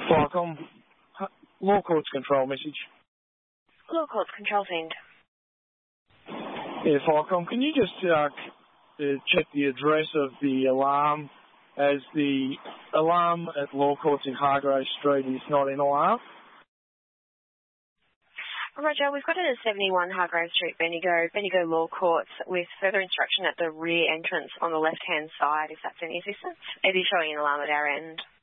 Falcom, Law Courts Control message. Law Courts Control send. Yeah, Falcom, can you just check the address of the alarm, as the alarm at Law Courts in Hargrave Street is not in alarm? Roger, we've got it at 71 Hargrave Street, Bendigo Law Courts, with further instruction at the rear entrance on the left-hand side, if that's any assistance. It is showing an alarm at our end.